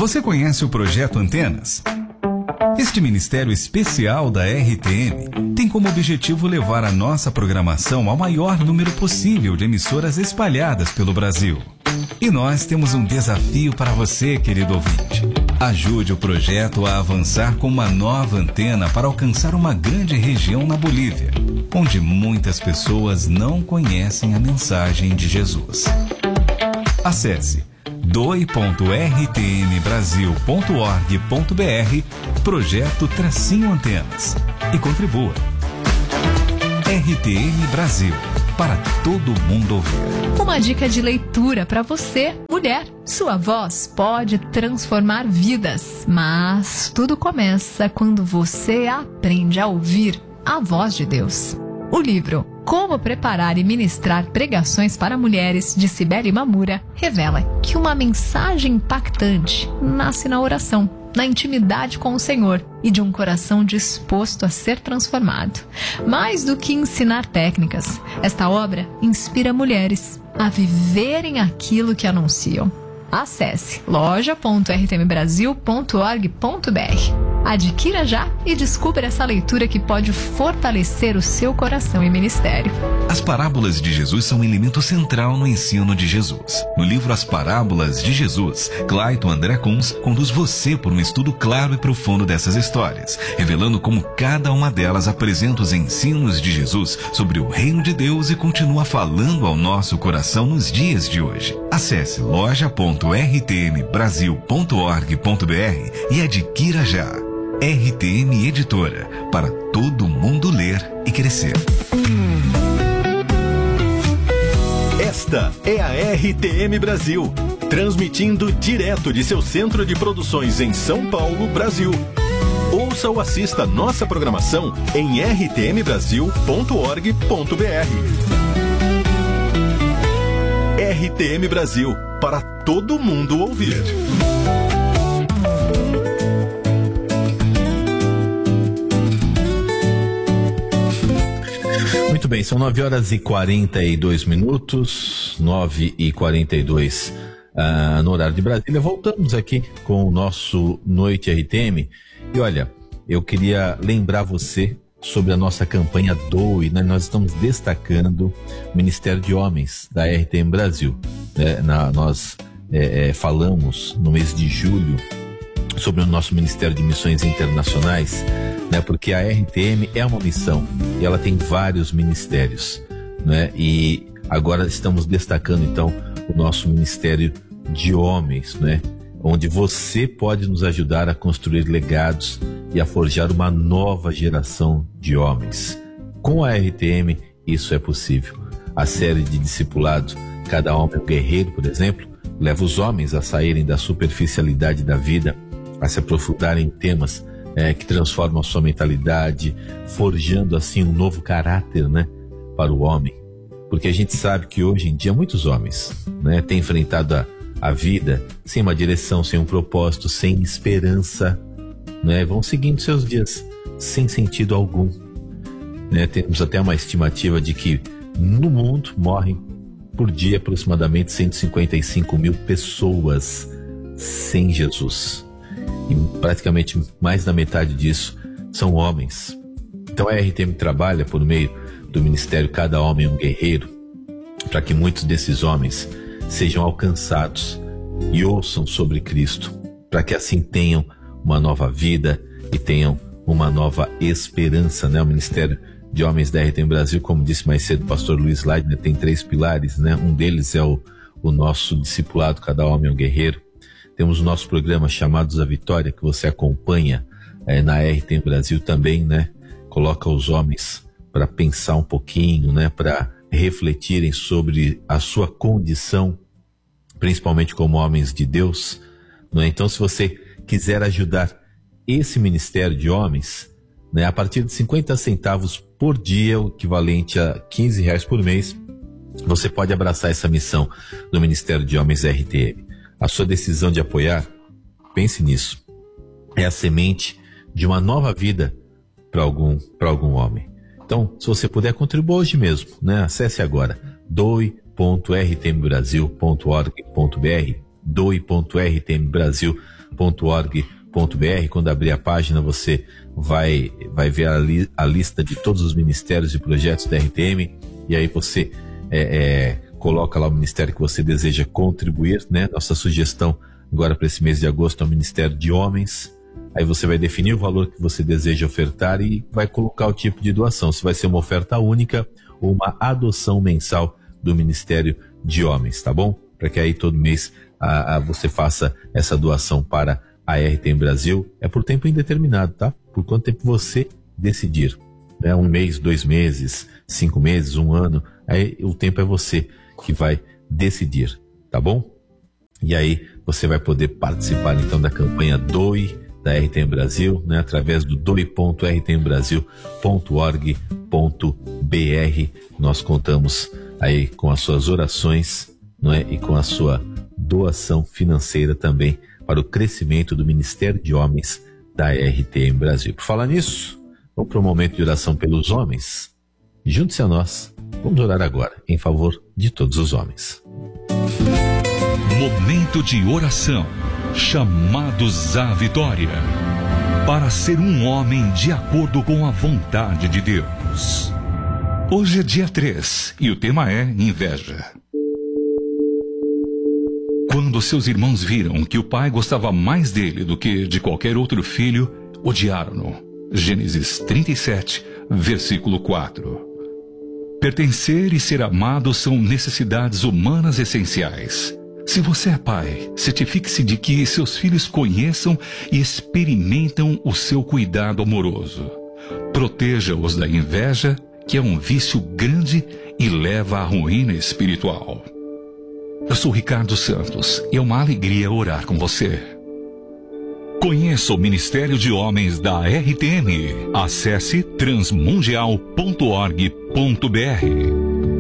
Você conhece o Projeto Antenas? Este ministério especial da RTM tem como objetivo levar a nossa programação ao maior número possível de emissoras espalhadas pelo Brasil. E nós temos um desafio para você, querido ouvinte. Ajude o projeto a avançar com uma nova antena para alcançar uma grande região na Bolívia, onde muitas pessoas não conhecem a mensagem de Jesus. Acesse doi.rtmbrasil.org.br Projeto-Antenas e contribua. RTM Brasil, para todo mundo ouvir. Uma dica de leitura para você, mulher. Sua voz pode transformar vidas, mas tudo começa quando você aprende a ouvir a voz de Deus. O livro Como Preparar e Ministrar Pregações para Mulheres, de Cibele Mamura, revela que uma mensagem impactante nasce na oração, na intimidade com o Senhor e de um coração disposto a ser transformado. Mais do que ensinar técnicas, esta obra inspira mulheres a viverem aquilo que anunciam. Acesse loja.rtmbrasil.org.br. Adquira já e descubra essa leitura que pode fortalecer o seu coração e ministério. As parábolas de Jesus são um elemento central no ensino de Jesus. No livro As Parábolas de Jesus, Clayton André Kunz conduz você por um estudo claro e profundo dessas histórias, revelando como cada uma delas apresenta os ensinos de Jesus sobre o reino de Deus e continua falando ao nosso coração nos dias de hoje. Acesse loja.rtmbrasil.org.br e adquira já. RTM Editora, para todo mundo ler e crescer. Esta é a RTM Brasil, transmitindo direto de seu centro de produções em São Paulo, Brasil. Ouça ou assista nossa programação em rtmbrasil.org.br. RTM Brasil, para todo mundo ouvir. Muito bem, são 9h42, 9h42 no horário de Brasília. Voltamos aqui com o nosso Noite RTM. E olha, eu queria lembrar você sobre a nossa campanha Doe, né? Nós estamos destacando o Ministério de Homens da RTM Brasil. Nós falamos no mês de julho sobre o nosso Ministério de Missões Internacionais, né? Porque a RTM é uma missão e ela tem vários ministérios, né? E agora estamos destacando então o nosso Ministério de Homens, né? Onde você pode nos ajudar a construir legados e a forjar uma nova geração de homens. Com a RTM isso é possível. A série de discipulado Cada Homem é um Guerreiro, por exemplo, leva os homens a saírem da superficialidade da vida, a se aprofundarem em temas que transformam a sua mentalidade, forjando assim um novo caráter, né, para o homem. Porque a gente sabe que hoje em dia muitos homens, né, têm enfrentado a vida sem uma direção, sem um propósito, sem esperança, né, vão seguindo seus dias sem sentido algum, né? Temos até uma estimativa de que no mundo morrem por dia aproximadamente 155 mil pessoas sem Jesus. E praticamente mais da metade disso são homens. Então a RTM trabalha por meio do Ministério Cada Homem é um Guerreiro, para que muitos desses homens sejam alcançados e ouçam sobre Cristo, para que assim tenham uma nova vida e tenham uma nova esperança, né? O Ministério de Homens da RTM Brasil, como disse mais cedo o pastor Luiz Leidner, tem 3 pilares, né? Um deles é o nosso discipulado Cada Homem é um Guerreiro. Temos o nosso programa Chamados à Vitória, que você acompanha na RTM Brasil também, né? Coloca os homens para pensar um pouquinho, né? Para refletirem sobre a sua condição, principalmente como homens de Deus, né? Então, se você quiser ajudar esse Ministério de Homens, né, a partir de 50 centavos por dia, o equivalente a R$15 por mês, você pode abraçar essa missão do Ministério de Homens RTM. A sua decisão de apoiar, pense nisso, é a semente de uma nova vida para algum homem. Então, se você puder, contribua hoje mesmo, né? Acesse agora doe.rtmbrasil.org.br, doe.rtmbrasil.org.br Quando abrir a página, você vai ver a lista de todos os ministérios e projetos da RTM, e aí você coloca lá o ministério que você deseja contribuir, né? Nossa sugestão agora para esse mês de agosto é o Ministério de Homens. Aí você vai definir o valor que você deseja ofertar e vai colocar o tipo de doação, se vai ser uma oferta única ou uma adoção mensal do Ministério de Homens, tá bom? Para que aí todo mês você faça essa doação para a RTM Brasil. É por tempo indeterminado, tá? Por quanto tempo você decidir, né? 1 mês, 2 meses, 5 meses, 1 ano, aí o tempo é você que vai decidir, tá bom? E aí você vai poder participar então da campanha Doe da RTM Brasil, né, através do doe.rtmbrasil.org.br. Nós contamos aí com as suas orações, não é? E com a sua doação financeira também para o crescimento do Ministério de Homens da RTM Brasil. Por falar nisso, vamos para um momento de oração pelos homens. Junte-se a nós, vamos orar agora em favor de todos os homens. Momento de oração. Chamados à vitória. Para ser um homem de acordo com a vontade de Deus. Hoje é dia 3 e o tema é inveja. Quando seus irmãos viram que o pai gostava mais dele do que de qualquer outro filho, odiaram-no. Gênesis 37, versículo 4. Pertencer e ser amado são necessidades humanas essenciais. Se você é pai, certifique-se de que seus filhos conheçam e experimentam o seu cuidado amoroso. Proteja-os da inveja, que é um vício grande e leva à ruína espiritual. Eu sou Ricardo Santos e é uma alegria orar com você. Conheça o Ministério de Homens da RTM. Acesse transmundial.org.br.